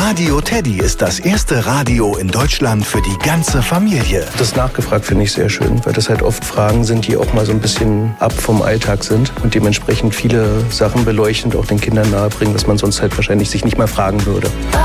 Radio Teddy ist das erste Radio in Deutschland für die ganze Familie. Das nachgefragt finde ich sehr schön, weil das halt oft Fragen sind, die auch mal so ein bisschen ab vom Alltag sind und dementsprechend viele Sachen beleuchten und auch den Kindern nahebringen, was man sonst halt wahrscheinlich sich nicht mal fragen würde.